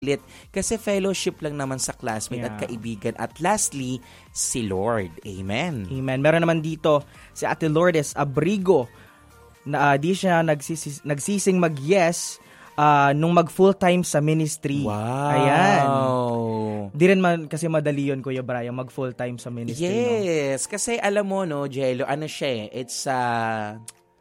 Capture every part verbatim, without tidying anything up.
kasi fellowship lang naman sa classmate Yeah. at kaibigan. At lastly, si Lord. Amen. Amen. Meron naman dito si Ate Lourdes Abrigo na uh, di siya nagsis- nagsising mag-yes uh, nung mag full-time sa ministry. Wow. Ayan. Di rin man kasi madali yun, Kuya Brian, mag full-time sa ministry. Yes. No? Kasi alam mo, no, Jello, ano siya eh, it's, uh,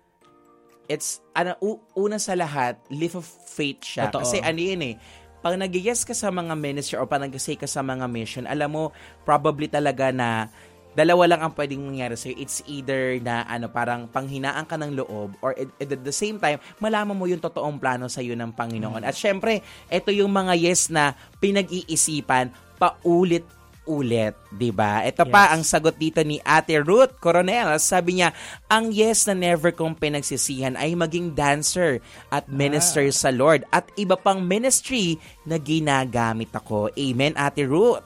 it's, ano, u- una sa lahat, leap of faith siya. Totoo. Kasi ano yun eh, pag nag-yes ka sa mga ministry o pag nag-say ka sa mga mission, alam mo, probably talaga na dalawa lang ang pwedeng mangyari sa'yo. It's either na ano, parang panghinaan ka ng loob or at, at the same time, malaman mo yung totoong plano sa'yo ng Panginoon. At syempre, ito yung mga yes na pinag-iisipan paulit ulit, 'di ba? Ito Yes. pa ang sagot dito ni Ate Ruth Coronel. Sabi niya, ang yes na never kong pinagsisihan ay maging dancer at minister Ah. sa Lord at iba pang ministry na ginagamit ako. Amen, Ate Ruth.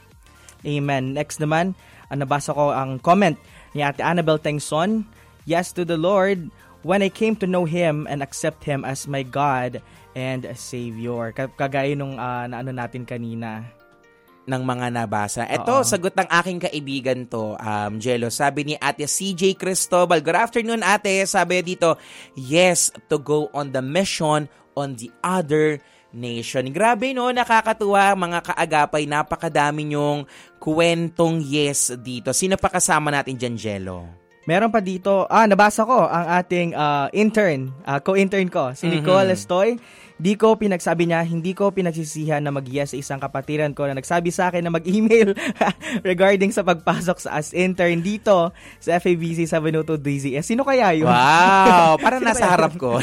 Amen. Next naman, uh, nabasa ko ang comment ni Ate Annabel Tengson. Yes to the Lord when I came to know Him and accept Him as my God and Savior. Kagaya nung uh, naano natin kanina. Ng mga nabasa. Ito, Oo. sagot ng aking kaibigan to, um, Jello. Sabi ni Ate C J Cristobal, good afternoon, ate. Sabi dito, yes to go on the mission on the other nation. Grabe, no? Nakakatuwa, mga kaagapay. Napakadami nyong kwentong yes dito. Sino pa kasama natin dyan, Jello? Meron pa dito, ah, nabasa ko ang ating uh, intern, uh, co-intern ko, si Nicole Mhm. Estoy. Di ko pinagsabi niya, hindi ko pinagsisihan na mag-yes sa isang kapatiran ko na nagsabi sa akin na mag-email regarding sa pagpasok sa as intern dito sa F A B C sa Venuto D Z S. Sino kaya yun? Wow! Parang Sino nasa kaya harap yun? ko.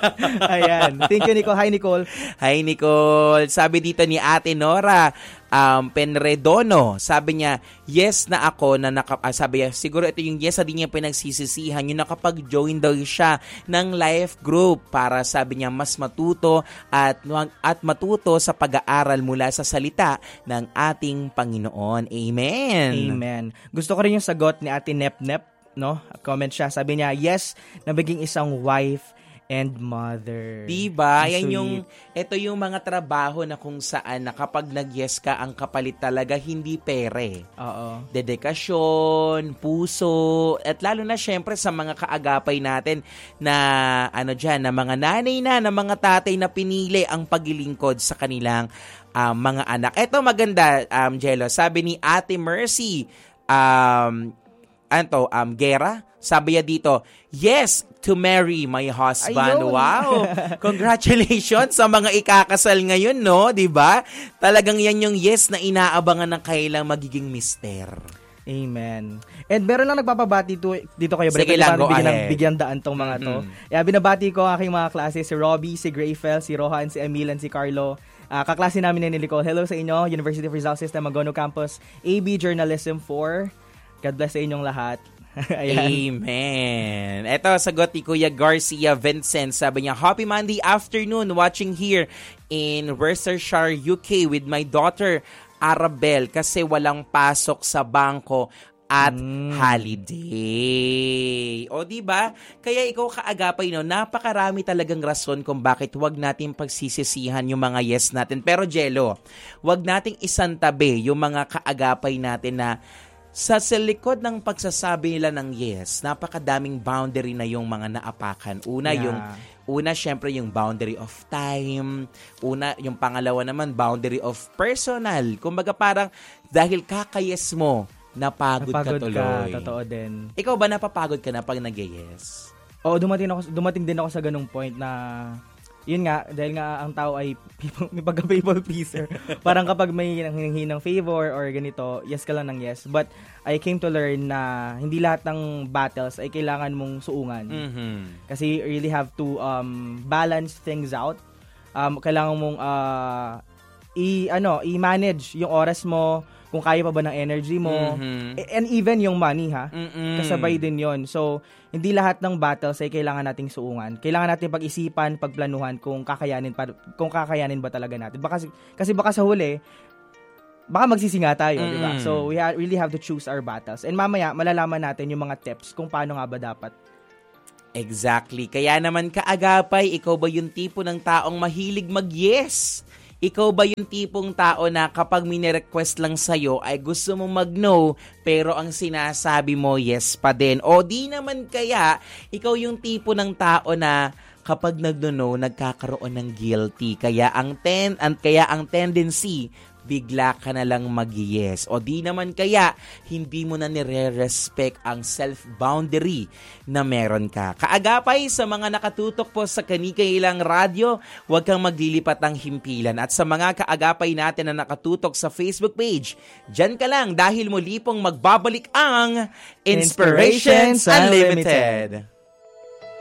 Ayan. Thank you, Nicole. Hi, Nicole. Hi, Nicole. Sabi dito ni Ate Nora, um, Penredono, sabi niya, yes na ako na naka, ah, sabi niya, siguro ito yung yes na di niya pinagsisisihan, yung nakapag-join daw siya ng life group para sabi niya mas matuto at, at matuto sa pag-aaral mula sa salita ng ating Panginoon. Amen. Amen. Gusto ko rin yung sagot ni Ate Nep Nep, no? Comment siya. Sabi niya, yes, na maging isang wife and mother. Diba? Ang Yan sweet. yung, ito yung mga trabaho na kung saan na kapag nag-yes ka, ang kapalit talaga hindi pere. Oo. Dedikasyon, puso, at lalo na syempre sa mga kaagapay natin na ano dyan, na mga nanay na, na mga tatay na pinili ang paglilingkod sa kanilang um, mga anak. Ito maganda, um, Jello, sabi ni Ate Mercy, um, ano um, Gera, sabi niya dito, yes to marry my husband. Ayun. Wow! Congratulations sa mga ikakasal ngayon, no? Diba? Talagang yan yung yes na inaabangan ng kailang magiging mister. Amen. And meron lang nagpapabati to, dito kayo. Sige lang, go bigyan, ng, ahead. bigyan daan tong mga to. Mm-hmm. Yeah, binabati ko ang aking mga klase, si Robbie, si Grayfel, si Rohan, si Emilan, si Carlo. Uh, kaklase namin ni Nicole. Hello sa inyo, University of Rizal System, Magono Campus, A B Journalism four. God bless sa inyong lahat. Ayan. Amen. Ito, sagot ni Kuya Garcia Vincent. Sabi niya, happy Monday afternoon watching here in Worcestershire, U K with my daughter, Arabel, kasi walang pasok sa bangko at Mm. holiday. O diba? Kaya ikaw kaagapay, no, napakarami talagang rason kung bakit wag natin pagsisisihan yung mga yes natin. Pero Jello, wag nating isantabi yung mga kaagapay natin na sa likod ng pagsasabi nila ng yes, napakadaming boundary na yung mga naapakan. Una, Yeah. yung una syempre yung boundary of time. Una, yung pangalawa naman, boundary of personal. Kumbaga parang dahil kakayes mo, napagod, Napagod ka tuloy. ka, totoo din. Ikaw ba napapagod ka na pag nag-yes? Oo, dumating ako dumating din ako sa ganung point na yun nga, dahil nga ang tao ay people, may pagka-people pleaser. Parang kapag may hinihingi ng favor or ganito, yes ka lang ng yes. But I came to learn na hindi lahat ng battles ay kailangan mong suungan. Mhm. Kasi you really have to um, balance things out. Um, kailangan mong uh, i ano, i-manage yung oras mo, kung kaya pa ba ng energy mo, Mhm. and even yung money, ha. Mm-mm. Kasabay din yon. So, hindi lahat ng battles ay kailangan nating suungan. Kailangan nating pag-isipan, pagplanuhan kung kakayanin pa, kung kakayanin ba talaga natin. Baka, kasi baka sa huli, baka magsisinga tayo, Mm. di ba? So, we ha- really have to choose our battles. And mamaya, malalaman natin yung mga tips kung paano nga ba dapat. Exactly. Kaya naman kaagapay, ikaw ba yung tipo ng taong mahilig mag-yes? Ikaw ba yung tipong tao na kapag mini-request lang sa'yo ay gusto mong mag-no pero ang sinasabi mo yes pa din? O di naman kaya ikaw yung tipo ng tao na kapag nagno-no, nagkakaroon ng guilty. Kaya ang ten and kaya ang tendency bigla ka na lang mag-yes. O di naman kaya, hindi mo na nire-respect ang self-boundary na meron ka. Kaagapay sa mga nakatutok po sa Kanikailang Radyo, huwag kang maglilipat ng himpilan. At sa mga kaagapay natin na nakatutok sa Facebook page, dyan ka lang dahil muli pong magbabalik ang Inspirations Unlimited.